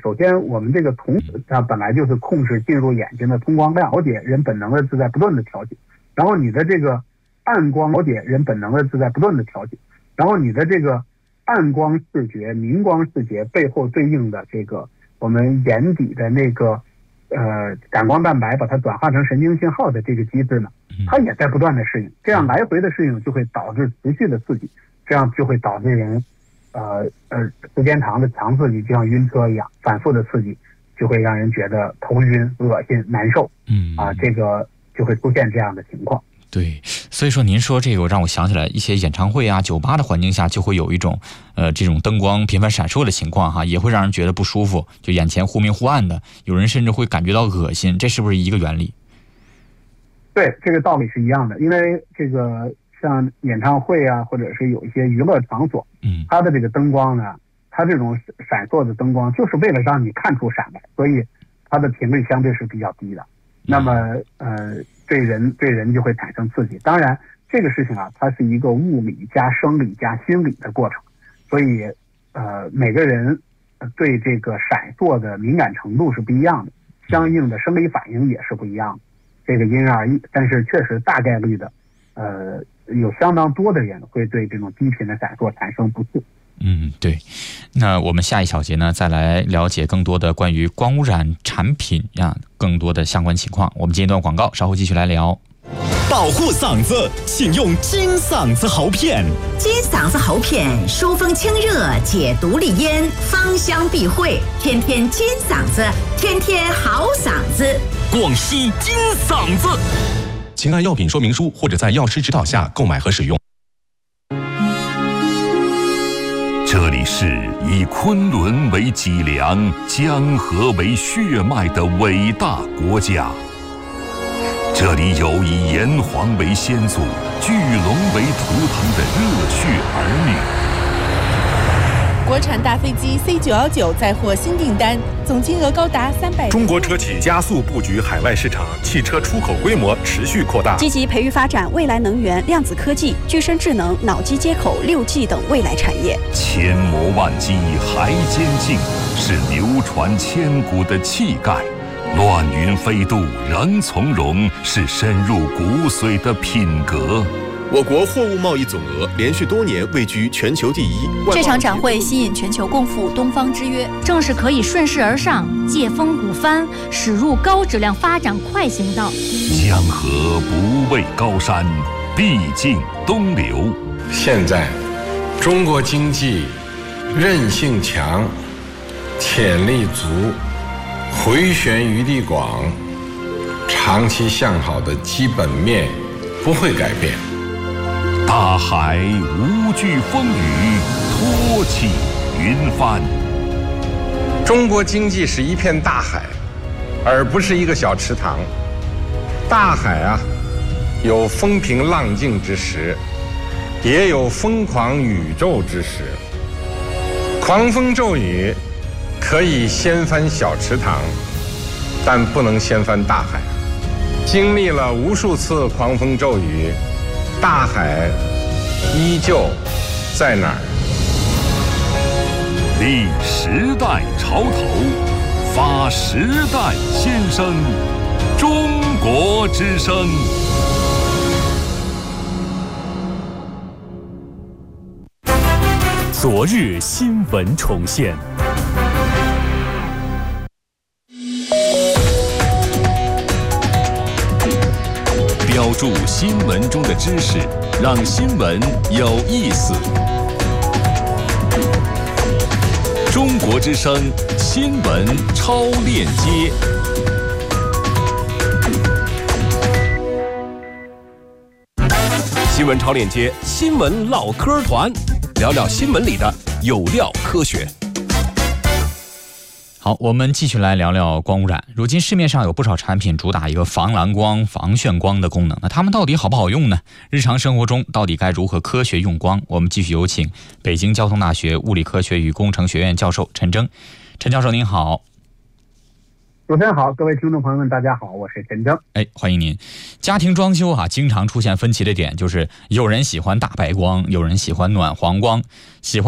首先我们这个瞳它本来就是控制进入眼睛的通光量，调节人本能的是在不断的调节，然后你的这个暗光调节人本能的是在不断的调节，然后你的这个暗光视觉、明光视觉背后对应的这个我们眼底的那个感光蛋白把它转化成神经信号的这个机制呢，它也在不断的适应，这样来回的适应就会导致持续的刺激，这样就会导致人时间长的强刺激就像晕车一样，反复的刺激就会让人觉得头晕、恶心、难受，这个就会出现这样的情况。 对，所以说您说这个让我想起来一些演唱会啊、酒吧的环境下就会有一种这种灯光频繁闪烁的情况哈，也会让人觉得不舒服，就眼前忽明忽暗的，有人甚至会感觉到恶心，这是不是一个原理？ 对，这个道理是一样的，因为这个像演唱会啊，或者是有一些娱乐场所，它的这个灯光呢，它这种闪烁的灯光就是为了让你看出闪来，所以它的频率相对是比较低的。那么对人就会产生刺激。当然这个事情啊，它是一个物理加生理加心理的过程，所以每个人对这个闪烁的敏感程度是不一样的，相应的生理反应也是不一样的，这个因人而异。但是确实大概率的有相当多的人会对这种低频的闪烁产生不适。 对。那我们下一小节呢，再来了解更多的关于光污染产品更多的相关情况。我们接一段广告，稍后继续来聊。 保护嗓子，请用金嗓子喉片。 金嗓子喉片疏风清热，解毒利咽，芳香避秽，天天金嗓子，天天好嗓子。 广西金嗓子， 请按药品说明书或者在药师指导下购买和使用。 这里是以昆仑为脊梁、江河为血脉的伟大国家。这里有以炎黄为先祖、巨龙为图腾的热血儿女。 国产大飞机 C919 再获新订单，总金额高达300。 中国车企加速布局海外市场，汽车出口规模持续扩大， 积极培育发展未来能源、量子科技、具身智能、脑机接口、6G 等未来产业。 千磨万击还坚劲，是流传千古的气概；乱云飞渡仍从容，是深入骨髓的品格。 我国货物贸易总额连续多年位居全球第一。 这场展会吸引全球共赴东方之约， 正是可以顺势而上，借风鼓帆，驶入高质量发展快行道。 江河不畏高山，必经东流。 现在中国经济韧性强，潜力足，回旋余地广，长期向好的基本面不会改变。 大海无惧风雨，托起云帆。 中国经济是一片大海，而不是一个小池塘。大海啊，有风平浪静之时，也有疯狂宇宙之时。狂风骤雨可以掀翻小池塘，但不能掀翻大海。经历了无数次狂风骤雨，大海依旧在哪儿？ 立时代潮头，发时代先声，中国之声。 昨日新闻重现。 标注新闻中的知识，让新闻有意思。中国之声新闻超链接。 新闻超链接，新闻唠嗑团，聊聊新闻里的有料科学。 好，我们继续来聊聊光污染。如今市面上有不少产品主打一个防蓝光、防眩光的功能，那它们到底好不好用呢？日常生活中到底该如何科学用光？我们继续有请北京交通大学物理科学与工程学院教授陈征。陈教授您好。 主持人好，各位听众朋友们大家好，我是陈征。 欢迎您。家庭装修经常出现分歧的点就是有人喜欢大白光，有人喜欢暖黄光，喜欢